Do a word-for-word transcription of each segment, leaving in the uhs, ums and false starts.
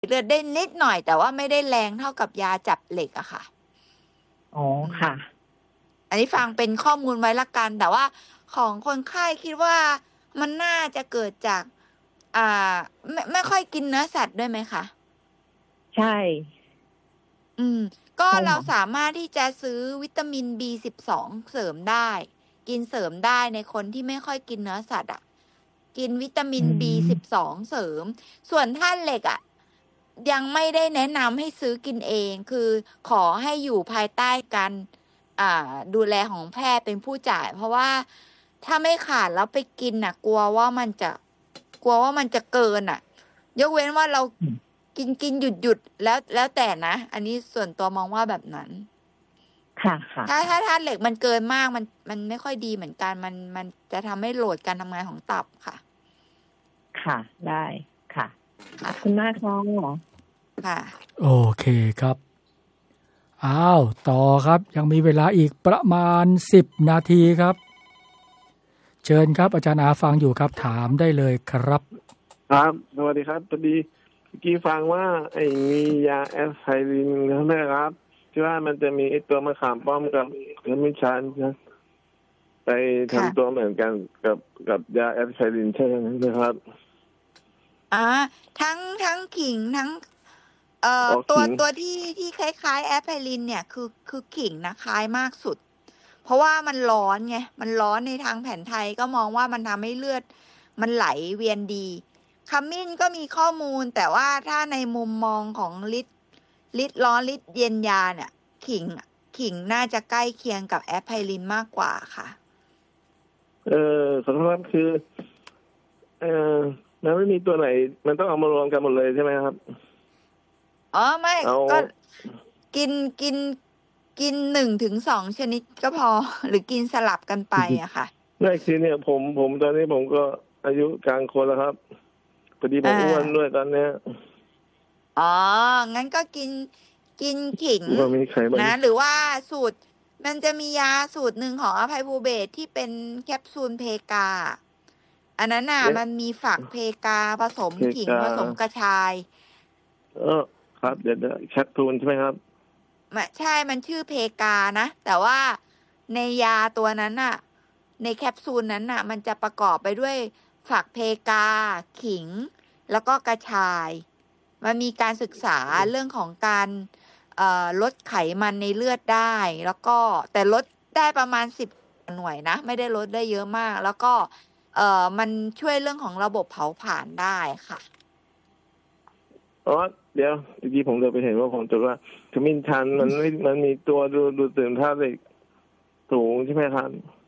เลือดได้นิดหน่อยแต่ว่าไม่ได้แรงเท่ากับยาจับเหล็กอะค่ะอ๋อค่ะอันนี้ฟังเป็นข้อมูลไว้ละกันแต่ว่าของคนไข้คิดว่ามันน่าจะเกิดจากอ่าไม่ไม่ค่อยกินเนื้อสัตว์ด้วยไหมคะใช่อืมก็ใช่เราค่ะสามารถที่จะซื้อวิตามิน บี สิบสอง เสริมได้กินเสริมได้ในคนที่ไม่ค่อยกินเนื้อสัตว์อ่ะกินวิตามิน บี สิบสอง เสริมส่วนธาตุเหล็กอ่ะยังไม่ได้แนะนำให้ซื้อกินเองคือขอให้อยู่ภายใต้การอ่าดูแลของแพทย์เป็นผู้จ่ายเพราะว่าถ้าไม่ขาดแล้วไปกินน่ะกลัวว่ามันจะกลัวว่ามันจะเกินอ่ะยกเว้นว่าเรากินกินหยุดหยุดแล้วแล้วแต่นะอันนี้ส่วนตัวมองว่าแบบนั้นค่ะค่ะถ้าถ้าธาตุเหล็กมันเกินมากมันมันไม่ค่อยดีเหมือนกันมันมันจะทำให้โหลดการทำงานของตับค่ะค่ะได้ค่ะขอบคุณมากค่ะค่ะโอเคครับอ้าวต่อครับยังมีเวลาอีกประมาณสิบนาทีครับเชิญครับอาจารย์อาฟังอยู่ครับถามได้เลยครับครับสวัสดีครับพอดีเมื่อกี้ฟังว่าไอ้มียาแอสไพรินนะครับที่ว่ามันจะมีไอ้ตัวมะขามป้อมกับขมิ้นชันนะไปทำตัวเหมือนกันกับกับยาแอสไพรินใช่ไหมครับอ่าทั้งทั้งขิงทั้งเอ่อตัวตัวที่ที่คล้ายๆแอปไพรินเนี่ยคือคือขิงนะคล้ายมากสุดเพราะว่ามันร้อนไงมันร้อนในทางแผนไทยก็มองว่ามันทำให้เลือดมันไหลเวียนดีขมิ้นก็มีข้อมูลแต่ว่าถ้าในมุมมองของฤทธิ์ฤทธิ์ร้อนฤทธิ์เย็นยาเนี่ยขิงขิงน่าจะใกล้เคียงกับแอปไพรินมากกว่าค่ะเออขอโทษคือเออมันไม่มีตัวไหนมันต้องเอามารวมกันหมดเลยใช่ไหมครับอ๋อไม่ก็กินกินกินหนึ่งถึงสองชนิดก็พอหรือกินสลับกันไปอะค่ะไม่คือเนี่ยผมผมตอนนี้ผมก็อายุกลางคนแล้วครับพอดีผมอ้วนด้วยตอนเนี้ยอ๋องั้นก็กินกินขิงนะหรือว่าสูตรมันจะมียาสูตรหนึ่งของอภัยภูเบศที่เป็นแคปซูลเพกาอันนั้นน่ะมันมีฝักเพกาผสมขิงผสมกระชายเออครับเดี๋ยวแคปซูลใช่ไหมครับไม่ใช่มันชื่อเพกานะแต่ว่าในยาตัวนั้นน่ะในแคปซูลนั้นน่ะมันจะประกอบไปด้วยฝักเพกาขิงแล้วก็กระชายมันมีการศึกษาเรื่องของการลดไขมันในเลือดได้แล้วก็แต่ลดได้ประมาณสิบหน่วยนะไม่ได้ลดได้เยอะมากแล้วก็เอ่อมันช่วยเรื่องของระบบเผาผลาญได้ค่ะอ๋อเดี๋ยวเมื่อกี้ผมเลยไปเห็นว่าผมจดว่าขมิ้นชันมันไม่มันมีตัวดูดูดดื่มธาตุเหล็กสูงใช่ไหมครับ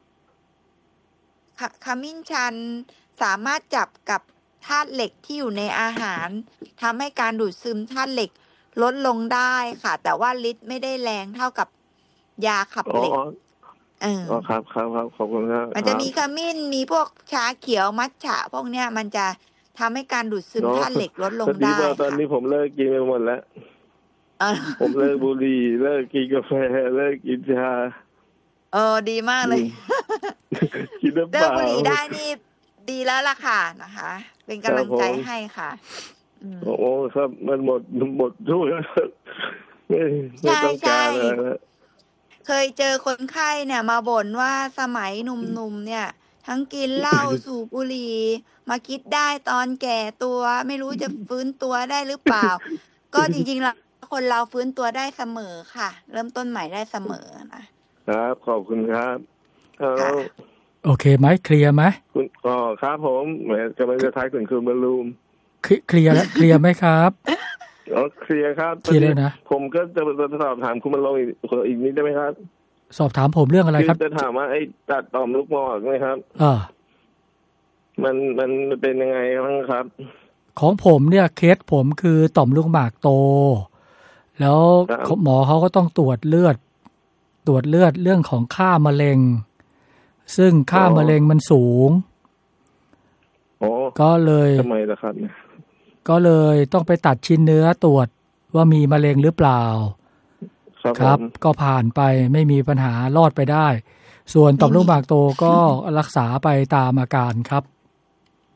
ขมิ้นชันสามารถจับกับธาตุเหล็กที่อยู่ในอาหารทำให้การดูดซึมธาตุเหล็กลดลงได้ค่ะแต่ว่าฤทธิ์ไม่ได้แรงเท่ากับยาขับเหล็กเอออ๋อครับครับครับขอบคุณครับมันจะมีขมิ้นมีพวกชาเขียวมัทฉะพวกเนี้ยมันจะทำให้การดูดซึมธาตุเหล็กลดลงได้ค่ะตอนนี้ผมเลิกกินไปหมดแล้วผมเลิกบุหรี่เลิกกินกาแฟเลิกกินชาเออดีมากเลยกินน้ำเปล่าเลิกบุหรี่ได้นี่ดีแล้วล่ะค่ะนะคะเป็นกำลังใจให้ค่ะโอ้ครับมันหมดหมดทุกอย่างใช่ใช่เคยเจอคนไข้เนี่ยมาบ่นว่าสมัยหนุ่มๆเนี่ยทั้งกินเหล้าสูบบุหรี่มาคิดได้ตอนแก่ตัวไม่รู้จะฟื้นตัวได้หรือเปล่าก็จริงๆแล้วคนเราฟื้นตัวได้เสมอค่ะเริ่มต้นใหม่ได้เสมอนะครับขอบคุณครับโอเคไหมเคลียร์ไหมคุณอ๋อครับผมแหมกำลังจะทักถึงคุณบรรลุมเคลียร์แล้วเคลียร์ไหมครับอ๋อเคลียร์ครับเคลียร์เลยนะผมก็จะจะสอบถามคุณบรรลุอีกอีกนิดได้ไหมครับสอบถามผมเรื่องอะไรครับจะถามว่าไอ้ตัดต่อมลูกหมากไหมครับอ่ามันมันเป็นยังไงบ้างครับของผมเนี่ยเคสผมคือต่อมลูกหมากโตแล้วหมอเขาก็ต้องตรวจเลือดตรวจเลือดเรื่องของค่ามะเร็งซึ่งค่ามะเร็งมันสูงก็เลยทำไมล่ะครับก็เลยต้องไปตัดชิ้นเนื้อตรวจว่ามีมะเร็งหรือเปล่าครับก็ผ่านไปไม่มีปัญหารอดไปได้ส่วนต่อมลูกหมากโตก็รักษาไปตามอาการครับ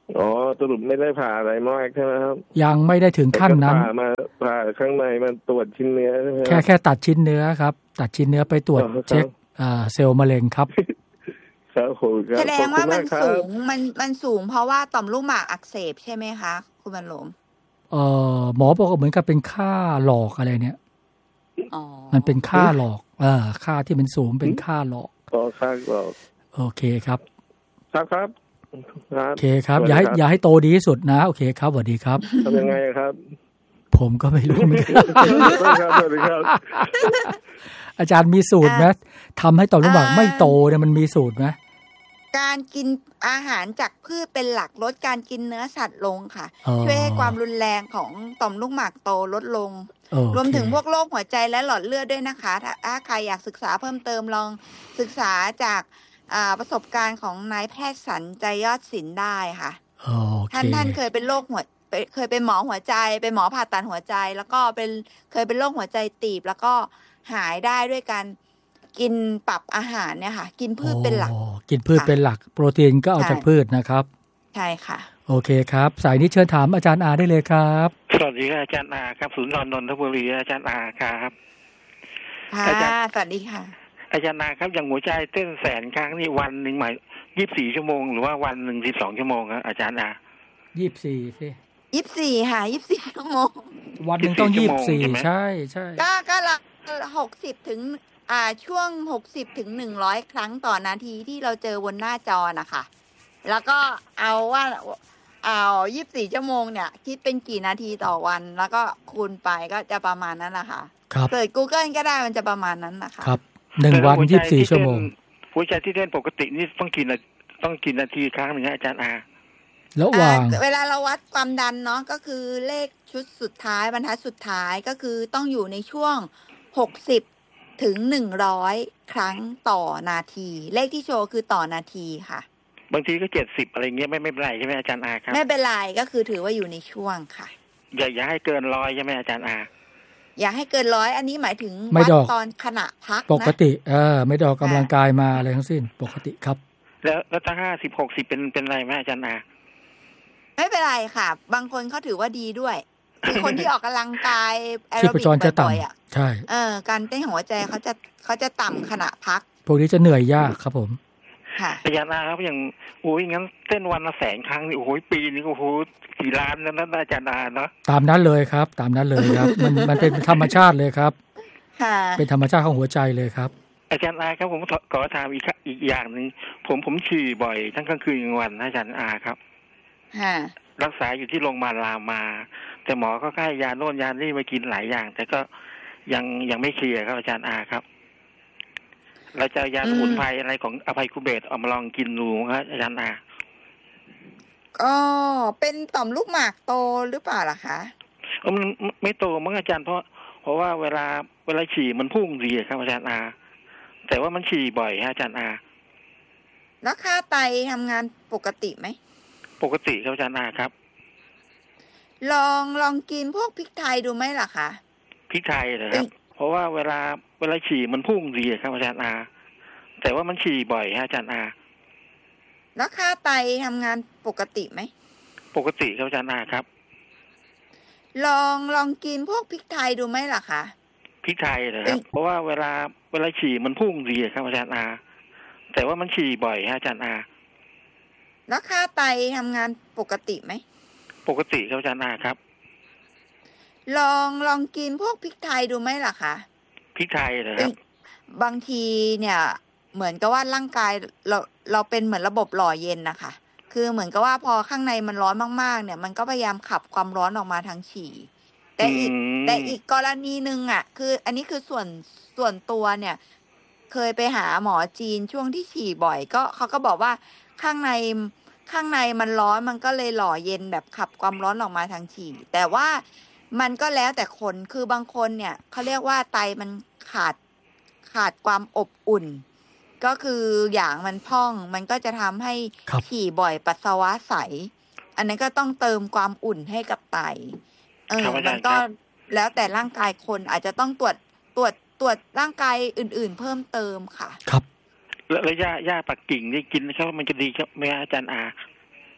อ๋อสรุปไม่ได้ผ่าอะไรมากใช่ไหมครับยังไม่ได้ถึงขั้นนั้นผ่ามาผ่าข้างในมันตรวจชิ้นเนื้อใช่ไหมแค่แค่ตัดชิ้นเนื้อครับตัดชิ้นเนื้อไปตรวจเช็คเซลล์มะเร็งครับครับผมครับแสดงว่ามันขอบคุณกครับสูงมันมันสูงเพราะว่าต่อมลูกหมากอักเสบใช่ไหมคะคุณบรรลมเอ่อหมอบอกว่าเหมือนกับเป็นค่าหลอกอะไรเนี่ยอ๋อมันเป็นค่าหลอกเอ่าค่าที่มันสูงเป็นค่าหลอกต่อข้างเราโอเคครับครับครับครับโอเคครับอย่าให้อย่าให้โตดีที่สุดนะโอเคครับสวัสดีครับทำยังไงครับผมก็ไม่รู้เหมือนกันครับสวัสดีครับอาจารย์มีสูตรไหมทำให้ต่อมลูกหมากไม่โตเนี่ยมันมีสูตรไหมการกินอาหารจากพืชเป็นหลักลดการกินเนื้อสัตว์ลงค่ะอ๋อช่วยให้ความรุนแรงของต่อมลูกหมากโตลดลงโอเครวมถึงพวกโรคหัวใจและหลอดเลือดด้วยนะคะถ้าถ้าใครอยากศึกษาเพิ่มเติมลองศึกษาจากอ่าประสบการณ์ของนายแพทย์สันใจยอดศิลป์ได้ค่ะโอเคท่านท่านเคยเป็นโรคหัวเป็นเคยเป็นหมอหัวใจ เป็นหมอผ่าตัดหัวใจ แล้วก็เป็นเคยเป็นโรคหัวใจตีบ แล้วก็หายได้ด้วยการกินปรับอาหารเนี่ยค่ะ กินพืชเป็นหลักโอ้กินพืชค่ะเป็นหลัก โปรตีนก็เอาใช่จากพืชนะครับใช่ค่ะโอเคครับสายนี้เชิญถามอาจารย์อาได้เลยครับสวัสดีครับอาจารย์อาครับศูนย์นอนนนทบุรีอาจารย์อาครับค่ะอาจารย์สวัสดีค่ะอาจารย์อาครับอย่างหัวใจเต้นแสนครั้งนี่วันหนึ่งหมายยี่สิบสี่ชั่วโมงหรือว่าวันหนึ่งสิบสองชั่วโมงครับอาจารย์อายี่สิบสี่สิยี่สิบสี่ค่ะยี่สิบสี่ชั่วโมงวันหนึ่งต้องยี่ยี่สิสิบบ สี่สี่ชั่วโมงใช่ไหมใช่ใช่ก็ก็ละหกสิบถึงอ่าช่วงหกสิบถึงหนึ่งร้อยครั้งต่อนาทีที่เราเจอบนหน้าจอนะคะแล้วก็เอาว่าเอายี่สิบสี่ชั่วโมงเนี่ยคิดเป็นกี่นาทีต่อวัน แล้วก็คูณไปก็จะประมาณนั้นแหละค่ะครับเปิด Google ก็ได้มันจะประมาณนั้นนะคะครับหนึ่งวันแต่ยี่สิบสี่ที่ชั่วโมงเต้นหัวใจที่เต้นปกตินี่ต้องกี่นาต้องกี่นาทีครั้งหนึ่งครับอาจารย์อาระหว่างอ่าเวลาเราวัดความดันเนาะก็คือเลขชุดสุดท้ายบรรทัดสุดท้ายก็คือต้องอยู่ในช่วงหกสิบถึงหนึ่งร้อยครั้งต่อนาที เลขที่โชว์คือต่อนาทีค่ะบางทีก็เจ็ดสิบอะไรเงี้ยไม่ไม่เป็นไรใช่ไหมอาจารย์อาครับไม่เป็นไรก็คือถือว่าอยู่ในช่วงค่ะอย่าอย่าให้เกินร้อยใช่ไหมอาจารย์อาอย่าให้เกินร้อยอันนี้หมายถึงไม่วัดดอกตอนขณะพักปกนะติเออไม่ได้ออกกำลังกายมาอะไรทั้งสิ้นปกติครับแล้วแล้วถ้าห้าสิบหกสิบเป็นเป็นไรไหมอาจารย์อาไม่เป็นไรค่ะ บางคนเขาถือว่าดีด้วย คือคนที่ออกกำลังกายแอชีโรพบิกจรจะบ่อยๆอ่ะต่ำใช่เออการเต้นของหัวใจเขาจะเขาจะต่ำขณะพักพวกนี้จะเหนื่อยยากครับผมค่ะอาจารย์อาครับอย่างโอ้ยงั้นเต้นวันละแสนครั้งนี่โอ้โหปีนึงโอ้โหกี่ล้านนั่นนะอาจารย์อาเนาะตามนั้นเลยครับ ตามนั้นเลยครับ มันมันเป็นธรรมชาติเลยครับค่ะเป็นธรรมชาติของหัวใจเลยครับอาจารย์อาครับผมขอถามอีกอีกอย่างหนึ่งผมผมฉี่บ่อยทั้งกลางคืนกลางวันนะอาจารย์อาครับค่ะรักษาอยู่ที่โรงพยาบาลรามา แต่หมอก็ให้ยาโน่นยานี่มากินหลายอย่าง แต่ก็ยังยังไม่เคลียร์ครับอาจารย์อาครับ เราจะเอายาสมุนไพรอะไรของอภัยคุเบศเอามาลองกินดูครับอาจารย์อาก็เป็นต่อมลูกหมากโตหรือเปล่าล่ะคะเออมันไม่โตมั้งอาจารย์เพราะเพราะว่าเวลาเวลาฉี่มันพุ่งดีครับอาจารย์อาแต่ว่ามันฉี่บ่อยฮะอาจารย์อาแล้วค่าไตทำงานปกติไหมปกติครับอาจารย์อาครับลองลองกินพวกพริกไทยดูไหมล่ะคะพริกไทยเหรอครับ เพราะว่าเวลาเวลาฉี่มันพุ่งดีครับอาจารย์อาแต่ว่ามันฉี่บ่อยฮะอาจารย์อาแล้วค่าไตทำงานปกติไหมปกติครับอาจารย์อาครับลองลองกินพวกพริกไทยดูไหมล่ะคะพริกไทยเหรอครับ เพราะว่าเวลาเวลาฉี่มันพุ่งดีครับอาจารย์อาแต่ว่ามันฉี่บ่อยฮะอาจารย์อาแล้วค่าไตทำงานปกติไหมปกติครับอาจารย์อาครับลองลองกินพวกพริกไทยดูไหมล่ะคะพริกไทยเหรอครับบางทีเนี่ยเหมือนกับว่าร่างกายเราเราเป็นเหมือนระบบหล่อเย็นนะคะคือเหมือนกับว่าพอข้างในมันร้อนมากๆเนี่ยมันก็พยายามขับความร้อนออกมาทางฉี่แต่อีกอืมแต่อีกกรณีหนึ่งอ่ะคืออันนี้คือส่วนส่วนตัวเนี่ย เคยไปหาหมอจีนช่วงที่ฉี่บ่อย ก็เขาก็บอกว่าข้างในข้างในมันร้อนมันก็เลยหล่อเย็นแบบขับความร้อนออกมาทางฉี่แต่ว่ามันก็แล้วแต่คนคือบางคนเนี่ยเขาเรียกว่าไตมันขาดขาดความอบอุ่น ก็คืออย่างมันพองมันก็จะทำให้ครับฉี่บ่อยปัสสาวะใส อันนั้นก็ต้องเติมความอุ่นให้กับไตเออครับอาจารย์มันก็ครับแล้วแต่ร่างกายคนอาจจะต้องตรวจตรวจตรวจร่างกายอื่น ๆ เพิ่มเติมค่ะครับแล้วแล้วยาหญ้าปักกิ่งนี่กินนะครับมันจะดีครับไหมอาจารย์อา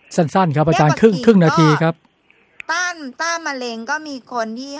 สั้นๆครับอาจารย์ครึ่งครึ่งนาทีครับต้านต้านมะเร็งก็มีคนที่